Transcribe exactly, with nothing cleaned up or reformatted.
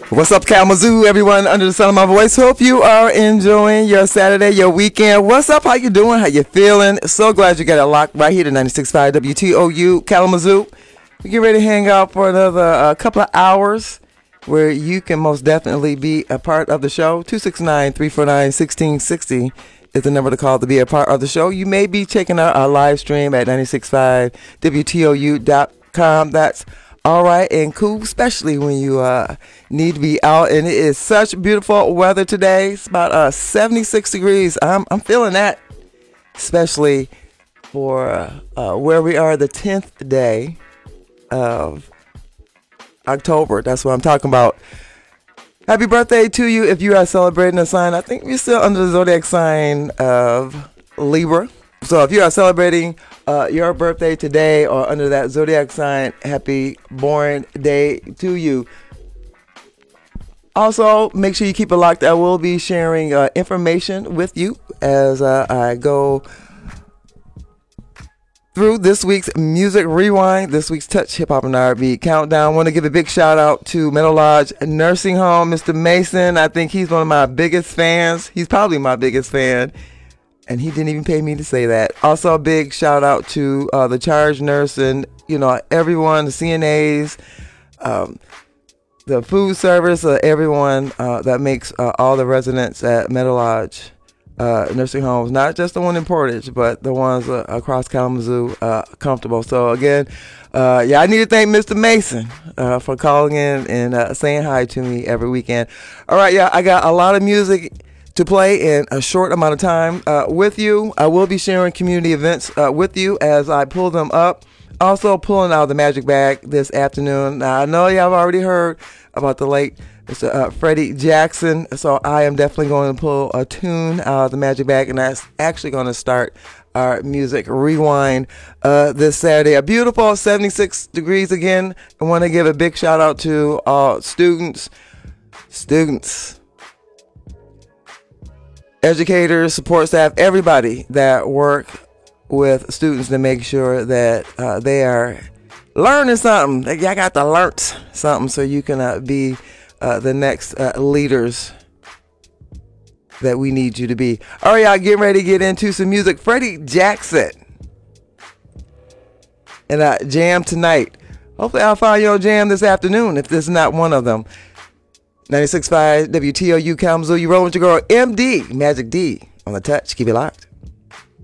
What's up, Kalamazoo, everyone under the sound of my voice? Hope you are enjoying your Saturday, your weekend. What's up? How you doing? How you feeling? So glad you got it locked right here to ninety-six point five W T O U Kalamazoo. We get ready to hang out for another uh, couple of hours where you can most definitely be a part of the show. two six nine, three four nine, one six six zero is the number to call to be a part of the show. You may be checking out our live stream at ninety-six point five W T O U dot com. That's all right and cool, especially when you uh, need to be out. And it is such beautiful weather today. It's about uh, seventy-six degrees. I'm I'm feeling that, especially for uh, where we are, the tenth day of October. That's what I'm talking about. Happy birthday to you if you are celebrating a sign. I think you're still under the zodiac sign of Libra. So if you are celebrating uh, your birthday today or under that zodiac sign, happy born day to you. Also, make sure you keep it locked. I will be sharing uh, information with you as uh, I go through this week's Music Rewind, this week's Touch Hip Hop and R and B Countdown. I want to give a big shout out to Meadow Lodge Nursing Home, Mister Mason. I think he's one of my biggest fans. He's probably my biggest fan. And he didn't even pay me to say that. Also, a big shout out to uh, the charge nurse and, you know, everyone, the C N As, um, the food service, uh, everyone uh, that makes uh, all the residents at Meadow Lodge uh, nursing homes, not just the one in Portage, but the ones uh, across Kalamazoo, uh, comfortable. So again, uh, yeah, I need to thank Mister Mason uh, for calling in and uh, saying hi to me every weekend. All right, yeah, I got a lot of music to play in a short amount of time uh, with you. I will be sharing community events uh, with you as I pull them up. Also pulling out the magic bag this afternoon. Now, I know you have already heard about the late Mister Uh, Freddie Jackson, so I am definitely going to pull a tune out of the magic bag, and that's actually going to start our Music Rewind uh, this Saturday. A beautiful seventy-six degrees again. I want to give a big shout out to all students, students, educators, support staff, everybody that work with students to make sure that uh, they are learning something. Like, y'all got to learn something so you can uh, be uh, the next uh, leaders that we need you to be. All right, y'all, getting ready to get into some music. Freddie Jackson and uh, Jam Tonight. Hopefully I'll find your jam this afternoon if this is not one of them. ninety-six point five W T O U Kalamazoo. You roll with your girl M D, Magic D, on the touch. Keep it locked.